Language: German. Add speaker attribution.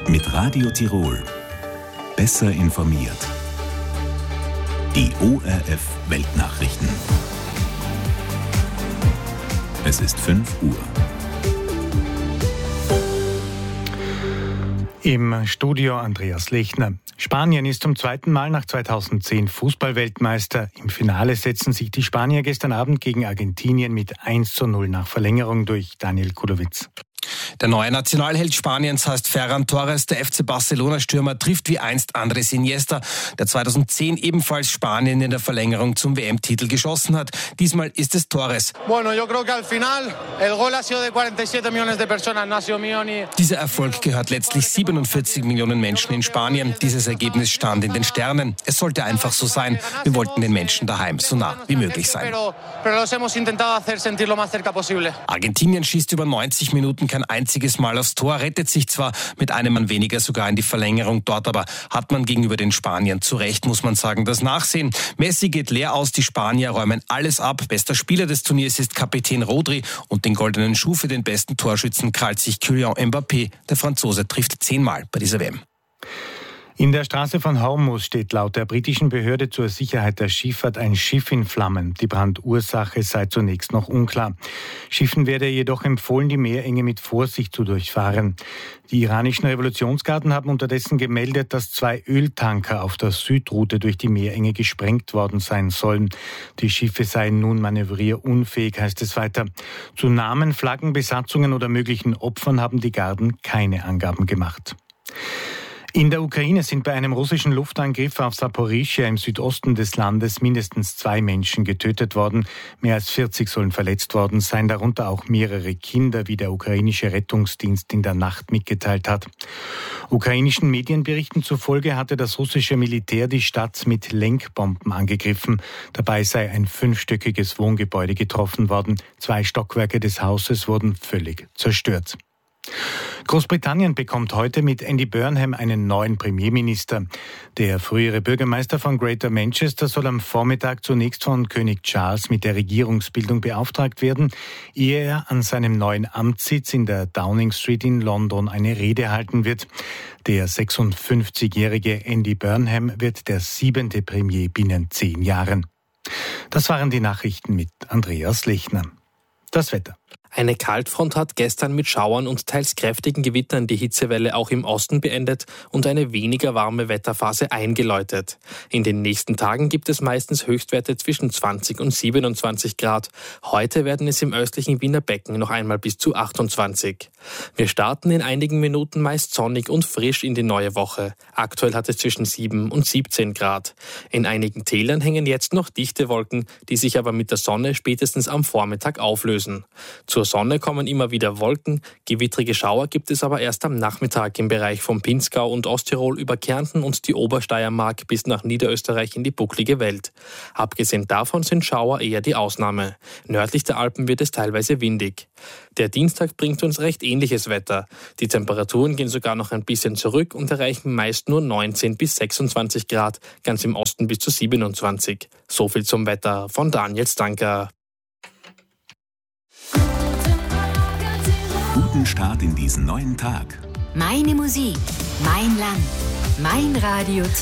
Speaker 1: Mit Radio Tirol. Besser informiert. Die ORF-Weltnachrichten. Es ist 5 Uhr.
Speaker 2: Im Studio Andreas Lechner. Spanien ist zum zweiten Mal nach 2010 Fußballweltmeister. Im Finale setzen sich die Spanier gestern Abend gegen Argentinien mit 1:0 nach Verlängerung durch. Daniel Kulowitz.
Speaker 3: Der neue Nationalheld Spaniens heißt Ferran Torres. Der FC Barcelona-Stürmer trifft wie einst Andrés Iniesta, der 2010 ebenfalls Spanien in der Verlängerung zum WM-Titel geschossen hat. Diesmal ist es Torres. Dieser Erfolg gehört letztlich 47 Millionen Menschen in Spanien. Dieses Ergebnis stand in den Sternen. Es sollte einfach so sein. Wir wollten den Menschen daheim so nah wie möglich sein. Argentinien schießt über 90 Minuten kein einziges Mal aufs Tor, rettet sich zwar mit einem Mann weniger sogar in die Verlängerung. Dort aber hat man gegenüber den Spaniern zu Recht, muss man sagen, das Nachsehen. Messi geht leer aus, die Spanier räumen alles ab. Bester Spieler des Turniers ist Kapitän Rodri und den goldenen Schuh für den besten Torschützen krallt sich Kylian Mbappé. Der Franzose trifft 10-mal bei dieser WM.
Speaker 2: In der Straße von Hormuz steht laut der britischen Behörde zur Sicherheit der Schifffahrt ein Schiff in Flammen. Die Brandursache sei zunächst noch unklar. Schiffen werde jedoch empfohlen, die Meerenge mit Vorsicht zu durchfahren. Die iranischen Revolutionsgarden haben unterdessen gemeldet, dass 2 Öltanker auf der Südroute durch die Meerenge gesprengt worden sein sollen. Die Schiffe seien nun manövrierunfähig, heißt es weiter. Zu Namen, Flaggen, Besatzungen oder möglichen Opfern haben die Garden keine Angaben gemacht. In der Ukraine sind bei einem russischen Luftangriff auf Saporischschja im Südosten des Landes mindestens 2 Menschen getötet worden. Mehr als 40 sollen verletzt worden sein, darunter auch mehrere Kinder, wie der ukrainische Rettungsdienst in der Nacht mitgeteilt hat. Ukrainischen Medienberichten zufolge hatte das russische Militär die Stadt mit Lenkbomben angegriffen. Dabei sei ein 5-stöckiges Wohngebäude getroffen worden. 2 Stockwerke des Hauses wurden völlig zerstört. Großbritannien bekommt heute mit Andy Burnham einen neuen Premierminister. Der frühere Bürgermeister von Greater Manchester soll am Vormittag zunächst von König Charles mit der Regierungsbildung beauftragt werden, ehe er an seinem neuen Amtssitz in der Downing Street in London eine Rede halten wird. Der 56-jährige Andy Burnham wird der 7. Premier binnen 10 Jahren. Das waren die Nachrichten mit Andreas Lechner. Das Wetter.
Speaker 4: Eine Kaltfront hat gestern mit Schauern und teils kräftigen Gewittern die Hitzewelle auch im Osten beendet und eine weniger warme Wetterphase eingeläutet. In den nächsten Tagen gibt es meistens Höchstwerte zwischen 20 und 27 Grad. Heute werden es im östlichen Wiener Becken noch einmal bis zu 28. Wir starten in einigen Minuten meist sonnig und frisch in die neue Woche. Aktuell hat es zwischen 7 und 17 Grad. In einigen Tälern hängen jetzt noch dichte Wolken, die sich aber mit der Sonne spätestens am Vormittag auflösen. Zur Sonne kommen immer wieder Wolken, gewittrige Schauer gibt es aber erst am Nachmittag im Bereich vom Pinzgau und Osttirol über Kärnten und die Obersteiermark bis nach Niederösterreich in die bucklige Welt. Abgesehen davon sind Schauer eher die Ausnahme. Nördlich der Alpen wird es teilweise windig. Der Dienstag bringt uns recht ähnliches Wetter. Die Temperaturen gehen sogar noch ein bisschen zurück und erreichen meist nur 19 bis 26 Grad, ganz im Osten bis zu 27. So viel zum Wetter von Daniel Stanker.
Speaker 1: Guten Start in diesen neuen Tag.
Speaker 5: Meine Musik, mein Land, mein Radio